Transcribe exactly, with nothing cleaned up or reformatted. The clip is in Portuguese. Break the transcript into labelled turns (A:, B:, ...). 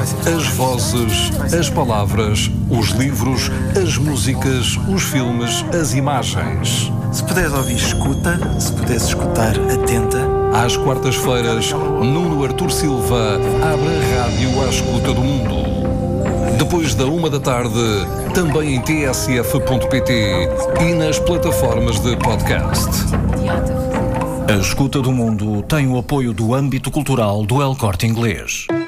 A: As vozes, as palavras, os livros, as músicas, os filmes, as imagens.
B: Se puderes ouvir, escuta. Se puderes escutar, atenta.
A: Às quartas-feiras, Nuno Artur Silva abre a rádio à escuta do mundo. Depois da uma da tarde, também em t s f ponto p t e nas plataformas de podcast.
C: A Escuta do Mundo tem o apoio do âmbito cultural do El Corte Inglês.